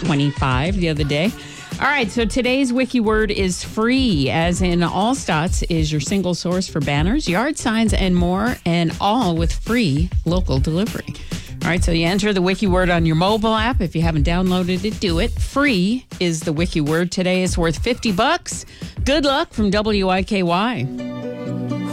$1.25 the other day. All right, so today's wiki word is free, as in Allstats is your single source for banners, yard signs, and more, and all with free local delivery. All right, so you enter the wiki word on your mobile app. If you haven't downloaded it, do it. Free is the wiki word. Today is worth $50. Good luck from WIKY.